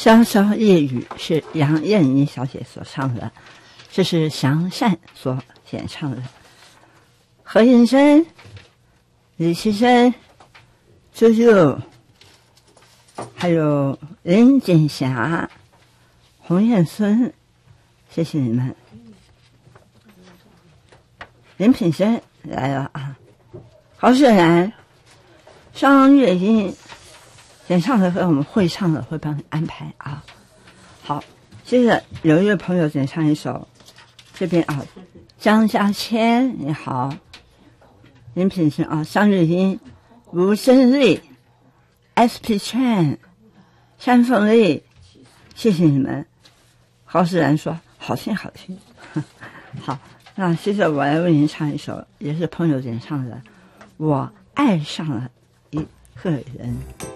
潇潇夜雨是杨燕妮小姐所唱的，这是祥善所演唱的。何应生、李奇生、朱朱，还有林锦霞、洪燕孙，谢谢你们。林品生来了啊，郝雪兰、双月英演唱的和我们会唱的会帮你安排啊。好，接着有一位朋友点唱一首，这边啊，张家谦你好，林品生啊，张月英、吴珍丽、SP Chan、山凤丽，谢谢你们。郝世兰说好听好听，好，那接着我来为您唱一首，也是朋友点唱的，我爱上了一个人。